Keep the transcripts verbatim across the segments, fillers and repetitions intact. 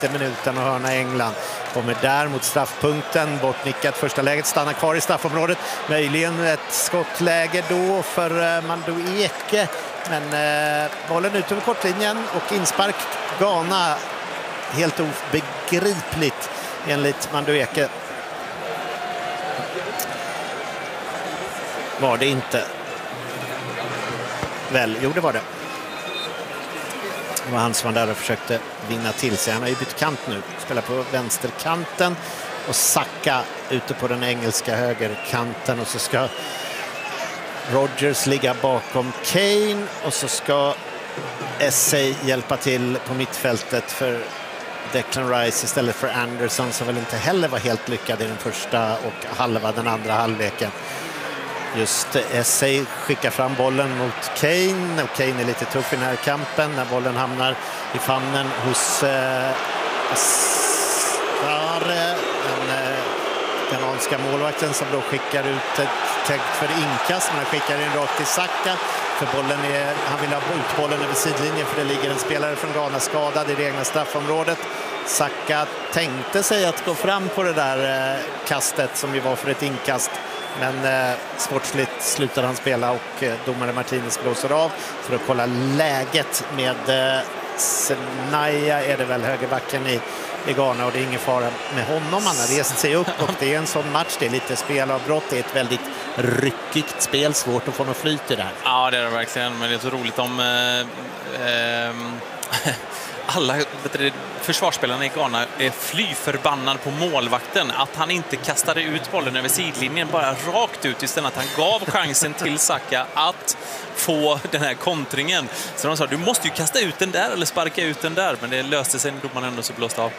minuten och hörna England. Kommer där mot straffpunkten, bortnickat första läget, stannar kvar i straffområdet. Möjligen ett skottläge då för Madueke, men eh, bollen ut över kortlinjen och inspark Ghana. Helt obegripligt enligt Madueke. Var det inte? Väl, jo det var det. Det var han som var där och försökte vinna till sig. Han har ju bytt kant nu. Spelar på vänsterkanten. Och Saka ute på den engelska högerkanten. Och så ska Rodgers ligga bakom Kane. Och så ska Essay hjälpa till på mittfältet för Declan Rice istället för Anderson, som väl inte heller var helt lyckad i den första och halva den andra halvleken. Just Essay skickar fram bollen mot Kane, och Kane är lite tuff i den här kampen när bollen hamnar i famnen hos eh, Asare, den eh, kanadska målvakten, som då skickar ut ett täckt för inkast, men skickar in rakt till Saka, för bollen är, han vill ha ut bollen över sidlinjen, för det ligger en spelare från Ghana skadad i det egna straffområdet. Saka tänkte sig att gå fram på det där eh, kastet som ju var för ett inkast. Men eh, sportsligt slutar han spela och eh, domare Martinez blåser av för att kolla läget med eh, Senaya, är det väl, högerbacken i, i Ghana, och det är ingen fara med honom. Han har rest sig upp och det är en sån match, det är lite spelavbrott, det är ett väldigt ryckigt spel, svårt att få något flyt i det här. Ja, det är det verkligen, men det är så roligt om eh, eh, alla du, försvarsspelarna i Ghana är fly förbannad på målvakten att han inte kastade ut bollen över sidlinjen, bara rakt ut, istället att han gav chansen till Saka att få den här kontringen. Så de sa, du måste ju kasta ut den där eller sparka ut den där, men det löste sig när domaren ändå så blåst av.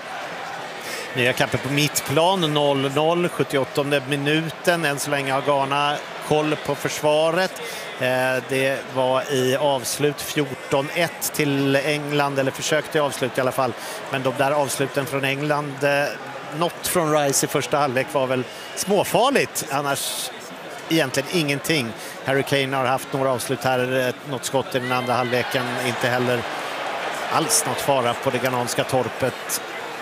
Nya kampen på mittplan, noll noll, sjuttioåttonde minuten. Än så länge har Ghana koll på försvaret. Det var i avslut fjorton ett till England, eller försökte avslut i alla fall. Men de där avsluten från England, något från Rice i första halvlek var väl småfarligt. Annars egentligen ingenting. Harry Kane har haft några avslut här, något skott i den andra halvleken. Inte heller alls något fara på det ghananska torpet,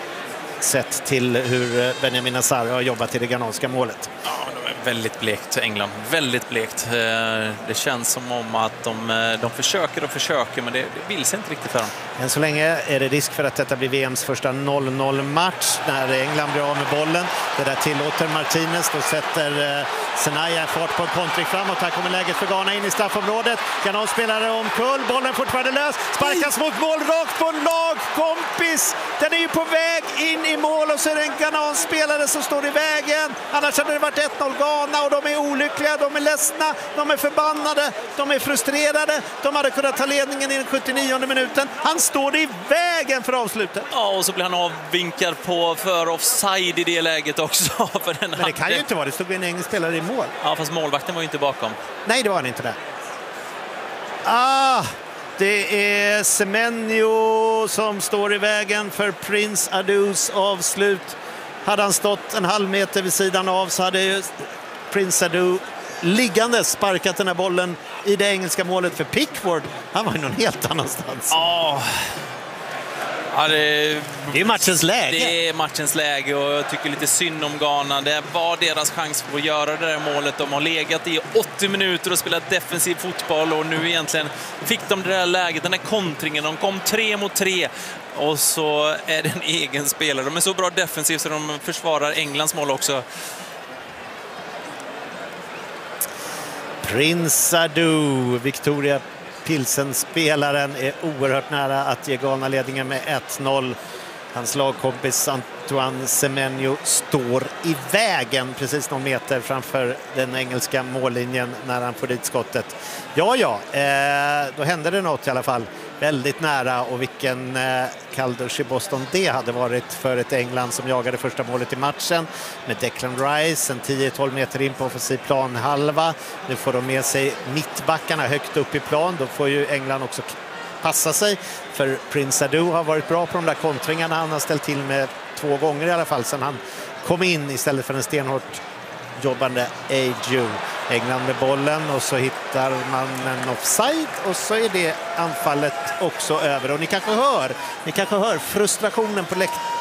sett till hur Benjamin Asare har jobbat i det ghananska målet. Ja, de är väldigt blekt, England. Väldigt blekt. Det känns som om att de, de försöker och försöker, men det, det vill sig inte riktigt för dem. Än så länge är det risk för att detta blir V M:s första noll noll-match när England blir av med bollen. Det där tillåter Martinez. Då sätter eh, Senaya fart på en kontring framåt. Här kommer läget för Ghana in i straffområdet. Ghanan spelare omkull. Bollen fortfarande lös. Sparkas mot mål rakt på en lagkompis. Den är ju på väg in i mål, och så är det en Ghanan-spelare som står i vägen. Annars hade det varit ett noll Ghana, och de är olyckliga, de är ledsna, de är förbannade, de är frustrerade. De hade kunnat ta ledningen i den sjuttionionde minuten. Han står i vägen för avslutet. Ja, och så blir han avvinkad på för offside i det läget också. För den Men det kan hade... ju inte vara, det stod en engelsk spelare i mål. Ja, fast målvakten var ju inte bakom. Nej, det var han inte där. Ah, det är Semenyo som står i vägen för Prince Adus avslut. Hade han stått en halv meter vid sidan av så hade ju Prince Adu liggande sparkat den här bollen i det engelska målet, för Pickford, han var ju någon helt annanstans. Ja, ja det, det är matchens läge. Det är matchens läge, och jag tycker lite synd om Ghana. Det var deras chans för att göra det där målet. De har legat i åttio minuter och spelat defensiv fotboll, och nu egentligen fick de det där läget, den där kontringen. De kom tre mot tre. Och så är det en egen spelare. De är så bra defensivt så de försvarar Englands mål också. Prince Adu, Victoria Pilsen-spelaren, är oerhört nära att ge Ghana ledningen med ett noll. Hans lagkompis Antoine Semenyo står i vägen precis någon meter framför den engelska mållinjen när han får dit skottet. Ja, ja, eh, då hände det något i alla fall. Väldigt nära, och vilken eh, kalldusch i Boston det hade varit för ett England som jagade första målet i matchen med Declan Rice en tio tolv meter in på offensiv plan halva. Nu får de med sig mittbackarna högt upp i plan. Då får ju England också passa sig, för Prince Adu har varit bra på de där kontringarna. Han har ställt till med två gånger i alla fall sedan han kom in istället för en stenhårt jobbande Ayew. England med bollen och så hittar man en offside och så är det anfallet också över. Och ni kanske hör, ni kanske hör frustrationen på läktaren.